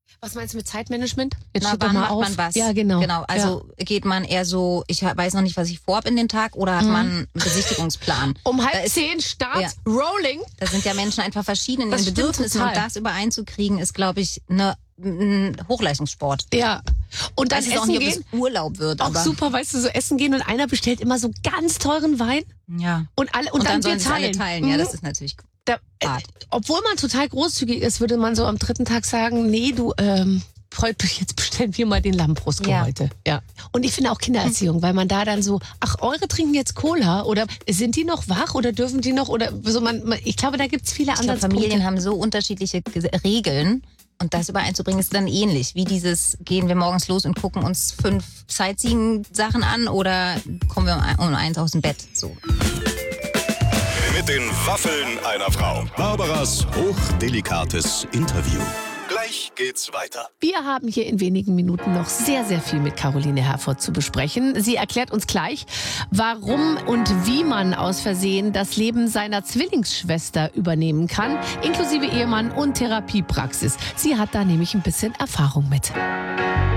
Was meinst du mit Zeitmanagement? Jetzt Na, steht doch wann mal macht auf. man was? Ja, genau. Also geht man eher so, ich weiß noch nicht, was ich vorhab in den Tag, oder hat man einen Besichtigungsplan? Um 9:30 Start, Ja. Rolling. Da sind ja Menschen einfach verschieden in Das den stimmt Bedürfnissen, total. und das übereinzukriegen ist, glaube ich, ein Hochleistungssport. Ja. Und dann Weiß jetzt auch essen nicht, ob gehen. es Urlaub wird, Auch aber super, weißt du, so essen gehen und einer bestellt immer so ganz teuren Wein ja. und alle Und dann wir sollen sich alle teilen. Ja, das ist natürlich hart. obwohl man total großzügig ist, würde man so am 3. Tag sagen, nee, du, heute jetzt bestellen wir mal den Lambrust Ja. heute. Ja. Und ich finde auch Kindererziehung, weil man da dann so, ach, eure trinken jetzt Cola oder sind die noch wach oder dürfen die noch oder so ich glaube, da gibt's viele Ich glaube, Ansatzpunkte. Familien haben so unterschiedliche Regeln, und das übereinzubringen ist dann ähnlich. Wie dieses, gehen wir morgens los und gucken uns 5 Sightseeing-Sachen an, oder kommen wir um 1 aus dem Bett? So. Mit den Waffeln einer Frau. Barbaras hochdelikates Interview. Gleich geht's weiter. Wir haben hier in wenigen Minuten noch sehr, sehr viel mit Caroline Herfurth zu besprechen. Sie erklärt uns gleich, warum und wie man aus Versehen das Leben seiner Zwillingsschwester übernehmen kann, inklusive Ehemann und Therapiepraxis. Sie hat da nämlich ein bisschen Erfahrung mit.